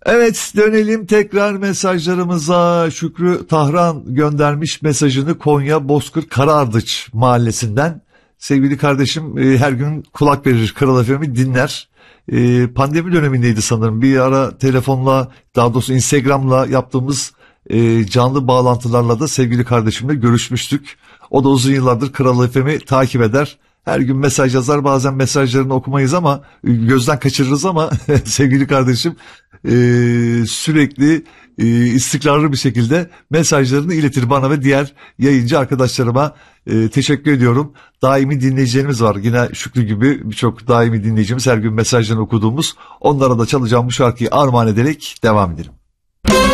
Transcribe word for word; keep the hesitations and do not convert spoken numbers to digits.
Evet, dönelim tekrar mesajlarımıza. Şükrü Tahran göndermiş mesajını Konya Bozkır Karaardıç mahallesinden. Sevgili kardeşim e, her gün kulak verir, Kral F M'i dinler. E, pandemi dönemindeydi sanırım. Bir ara telefonla, daha doğrusu Instagram'la yaptığımız e, canlı bağlantılarla da sevgili kardeşimle görüşmüştük. O da uzun yıllardır Kral F M'i takip eder. Her gün mesaj yazar, bazen mesajlarını okumayız ama gözden kaçırırız ama sevgili kardeşim e, sürekli e, istikrarlı bir şekilde mesajlarını iletir bana ve diğer yayıncı arkadaşlarıma. E, teşekkür ediyorum. Daimi dinleyicilerimiz var. Yine Şükrü gibi birçok daimi dinleyicimiz, her gün mesajlarını okuduğumuz. Onlara da çalacağım bu şarkıyı armağan ederek devam edelim.